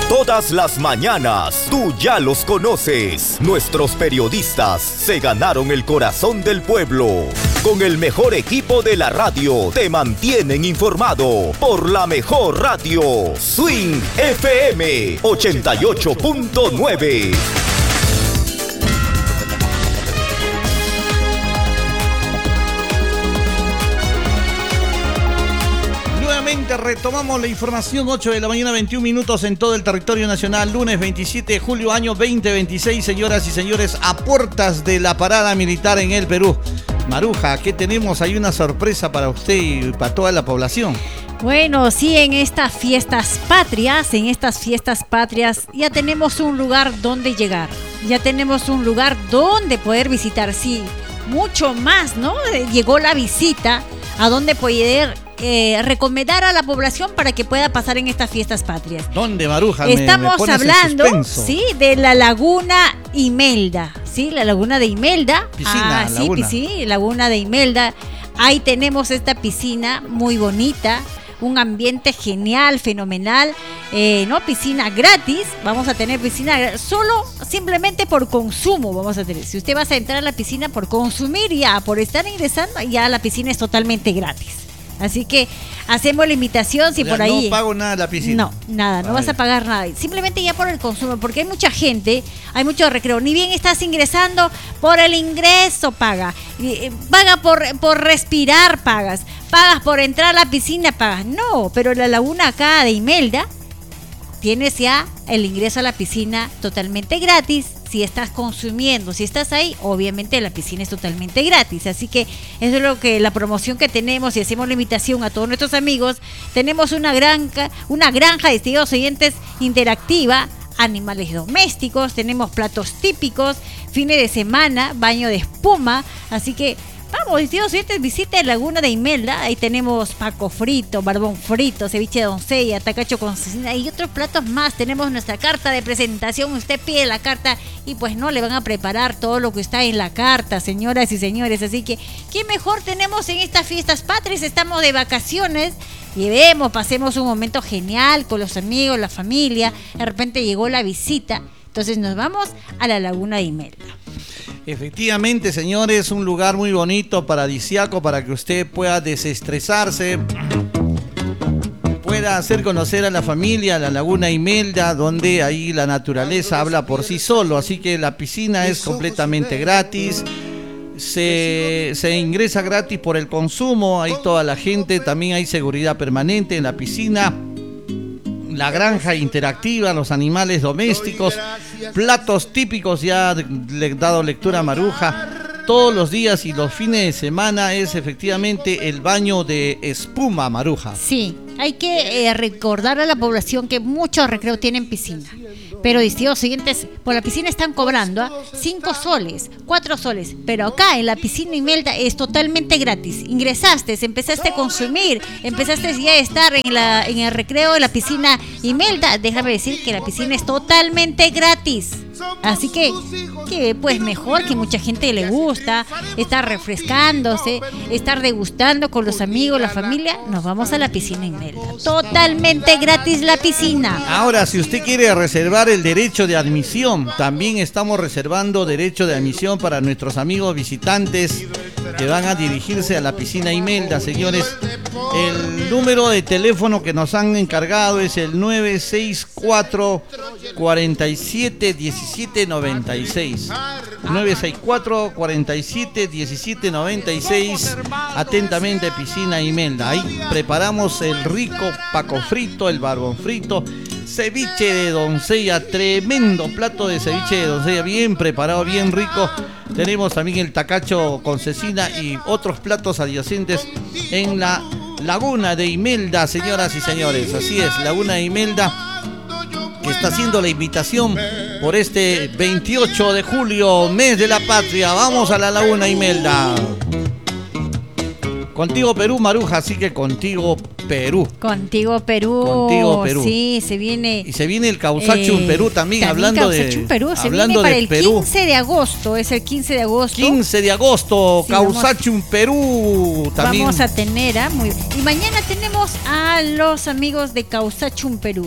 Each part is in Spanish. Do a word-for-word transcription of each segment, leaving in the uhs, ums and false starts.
Todas las mañanas, tú ya los conoces. Nuestros periodistas se ganaron el corazón del pueblo. Con el mejor equipo de la radio, te mantienen informado por la mejor radio. Swing F M ochenta y ocho punto nueve. Retomamos la información, ocho de la mañana, veintiún minutos en todo el territorio nacional, lunes veintisiete de julio, año veinte veintiséis, señoras y señores, a puertas de la parada militar en el Perú. Maruja, ¿qué tenemos? Hay una sorpresa para usted y para toda la población. Bueno, sí, en estas fiestas patrias, en estas fiestas patrias, ya tenemos un lugar donde llegar, ya tenemos un lugar donde poder visitar, sí, mucho más, ¿no? Llegó la visita a donde poder Eh, recomendar a la población para que pueda pasar en estas fiestas patrias. ¿Dónde, Maruja? Estamos me, me hablando, sí, de la Laguna Imelda, sí, la Laguna de Imelda. Piscina, ah, laguna. Sí, sí, Laguna de Imelda. Ahí tenemos esta piscina muy bonita, un ambiente genial, fenomenal, eh, ¿no? Piscina gratis, vamos a tener piscina solo, simplemente por consumo vamos a tener. Si usted va a entrar a la piscina por consumir, ya, por estar ingresando, ya la piscina es totalmente gratis. Así que hacemos la invitación si ya por ahí... No pago nada en la piscina. No, nada, no Ay. vas a pagar nada. Simplemente ya por el consumo, porque hay mucha gente, hay mucho recreo. Ni bien estás ingresando, por el ingreso paga. Paga por, por respirar, pagas. Pagas por entrar a la piscina, pagas. No, pero la laguna acá de Imelda, tienes ya el ingreso a la piscina totalmente gratis. Si estás consumiendo, si estás ahí, obviamente la piscina es totalmente gratis. Así que eso es lo que la promoción que tenemos y hacemos la invitación a todos nuestros amigos. Tenemos una granja, una granja de estimados oyentes interactiva, animales domésticos, tenemos platos típicos, fines de semana, baño de espuma. Así que vamos, estimados oyentes, visite Laguna de Imelda. Ahí tenemos paco frito, barbón frito, ceviche de doncella, tacacho con cecina y otros platos más. Tenemos nuestra carta de presentación. Usted pide la carta y pues no le van a preparar todo lo que está en la carta, señoras y señores. Así que, ¿qué mejor tenemos en estas fiestas patrias? Estamos de vacaciones. Llevemos, pasemos un momento genial con los amigos, la familia. De repente llegó la visita. Entonces nos vamos a la Laguna de Imelda. Efectivamente, señores, un lugar muy bonito, paradisíaco, para que usted pueda desestresarse, pueda hacer conocer a la familia la Laguna Imelda, donde ahí la naturaleza habla por sí solo. Así que la piscina es completamente gratis, se, se ingresa gratis por el consumo, hay toda la gente, también hay seguridad permanente en la piscina. La granja interactiva, los animales domésticos, platos típicos, ya le he dado lectura a Maruja. Todos los días y los fines de semana es efectivamente el baño de espuma, Maruja. Sí, hay que eh, recordar a la población que muchos recreos tienen piscina. Pero, distintos siguientes, por la piscina están cobrando ¿eh? cinco soles, cuatro soles. Pero acá en la piscina Imelda es totalmente gratis. Ingresaste, empezaste a consumir, empezaste ya a estar en, la, en el recreo de la piscina Imelda. Déjame decir que la piscina es totalmente gratis. Así que, que pues mejor, que mucha gente le gusta estar refrescándose, estar degustando con los amigos, la familia. Nos vamos a la piscina Imelda. Totalmente gratis la piscina. Ahora, si usted quiere reservar el derecho de admisión, también estamos reservando derecho de admisión para nuestros amigos visitantes que van a dirigirse a la piscina Imelda, señores. El número de teléfono que nos han encargado es el nueve seis cuatro, cuatro siete, uno siete nueve seis. nueve seis cuatro, cuatro siete, uno siete nueve seis. Atentamente, piscina Imelda. Ahí preparamos el rico paco frito, el barbón frito, ceviche de doncella, tremendo plato de ceviche de doncella, bien preparado, bien rico. Tenemos también el tacacho con cecina y otros platos adyacentes en la Laguna de Imelda, señoras y señores. Así es, Laguna de Imelda, que está haciendo la invitación por este veintiocho de julio, mes de la patria. Vamos a la Laguna Imelda. Contigo Perú, Maruja, así que contigo Perú. Contigo Perú. Contigo Perú. Sí, se viene. Y se viene el Causachum eh, Perú también, también hablando de Causachum Perú, se hablando viene para de el Perú. quince de agosto, es el quince de agosto. quince de agosto, Sí, Causachum vamos, Perú también. Vamos a tener, ¿eh? Muy bien. Y mañana tenemos a los amigos de Causachum Perú.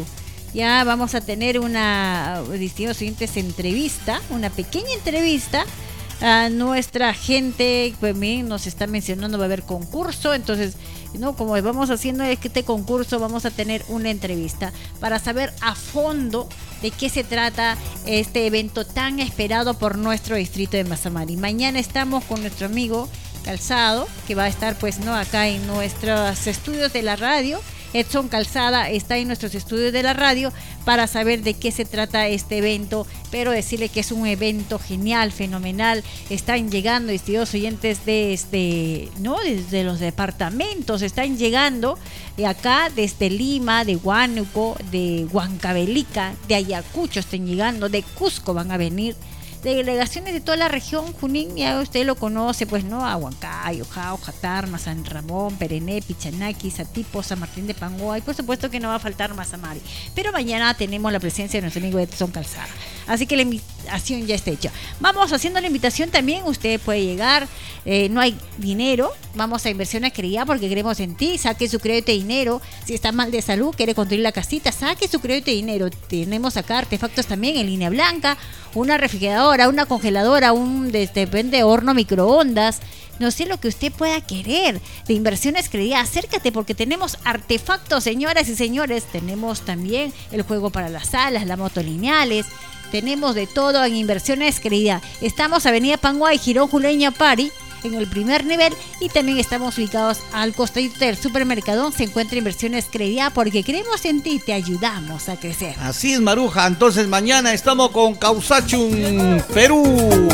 Ya vamos a tener una, distintos siguientes entrevista, una pequeña entrevista a nuestra gente. Pues bien, nos está mencionando, va a haber concurso, entonces, no, como vamos haciendo este concurso, vamos a tener una entrevista para saber a fondo de qué se trata este evento tan esperado por nuestro distrito de Mazamari. Mañana estamos con nuestro amigo Calzado, que va a estar pues no acá en nuestros estudios de la radio. Edson Calzada está en nuestros estudios de la radio para saber de qué se trata este evento, pero decirle que es un evento genial, fenomenal. Están llegando distintos oyentes desde, ¿no? desde los departamentos, están llegando de acá, desde Lima, de Huánuco, de Huancavelica, de Ayacucho están llegando, de Cusco van a venir. Delegaciones de toda la región, Junín, ya usted lo conoce, pues, ¿no? A Huancayo, Jao, Jatarma, San Ramón, Perené, Pichanaki, Satipo, San Martín de Pangoa, y por supuesto que no va a faltar Mazamari. Pero mañana tenemos la presencia de nuestro amigo Edson Calzada. Así que la invitación ya está hecha. Vamos haciendo la invitación también, usted puede llegar, eh, no hay dinero, vamos a Inversiones Credida porque creemos en ti, saque su crédito de dinero. Si está mal de salud, quiere construir la casita, saque su crédito de dinero. Tenemos acá artefactos también en línea blanca, una refrigeradora, una congeladora, un depende horno microondas, no sé lo que usted pueda querer de Inversiones Credida. Acércate porque tenemos artefactos, señoras y señores. Tenemos también el juego para las salas, las motolineales. Tenemos de todo en Inversiones Credida. Estamos Avenida Panguay, Girón Juleña Pari, en el primer nivel, y también estamos ubicados al costadito del supermercado. Se encuentra Inversiones Credida porque creemos en ti y te ayudamos a crecer. Así es, Maruja. Entonces mañana estamos con Causachum, Perú.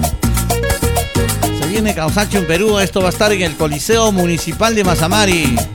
Se viene Causachum, Perú. Esto va a estar en el Coliseo Municipal de Mazamari.